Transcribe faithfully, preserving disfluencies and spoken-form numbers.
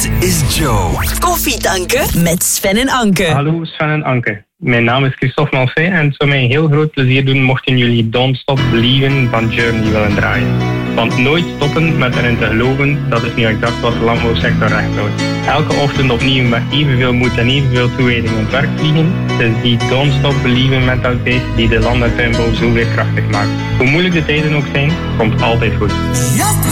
Dit is Joe. Koffietanken met Sven en Anke. Hallo Sven en Anke. Mijn naam is Christophe Lancey en het zou mij een heel groot plezier doen mochten jullie Don't Stop Believin' van Journey willen draaien. Want nooit stoppen met erin te geloven, dat is nu exact wat de landbouwsector rechthoudt. Elke ochtend opnieuw met evenveel moed en evenveel toewijding aan het werk vliegen. Het is die Don't Stop Believin' mentaliteit die de land- en tuinbouw zo weer krachtig maakt. Hoe moeilijk de tijden ook zijn, komt altijd goed.